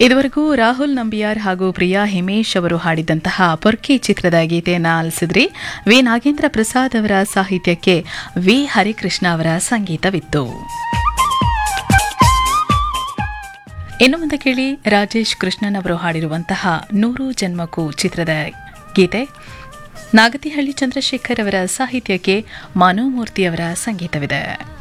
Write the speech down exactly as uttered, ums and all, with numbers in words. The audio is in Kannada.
ಇದುವರೆಗೂ ರಾಹುಲ್ ನಂಬಿಯಾರ್ ಹಾಗೂ ಪ್ರಿಯಾ ಹಿಮೇಶ್ ಅವರು ಹಾಡಿದಂತಹ ಪೊರ್ಕಿ ಚಿತ್ರದ ಗೀತೆಯನ್ನು ಆಲಿಸಿದ್ರಿ. ವಿ ನಾಗೇಂದ್ರ ಪ್ರಸಾದ್ ಅವರ ಸಾಹಿತ್ಯಕ್ಕೆ ವಿ ಹರಿಕೃಷ್ಣ ಅವರ ಸಂಗೀತವಿತ್ತು. ಇನ್ನು ಮುಂದೆ ಕೇಳಿ ರಾಜೇಶ್ ಕೃಷ್ಣನ್ ಅವರು ಹಾಡಿರುವಂತಹ ನೂರು ಜನ್ಮಕ್ಕೂ ಚಿತ್ರದ ಗೀತೆ. ನಾಗತಿಹಳ್ಳಿ ಚಂದ್ರಶೇಖರ್ ಅವರ ಸಾಹಿತ್ಯಕ್ಕೆ ಮನೋಮೂರ್ತಿ ಅವರ ಸಂಗೀತವಿದೆ.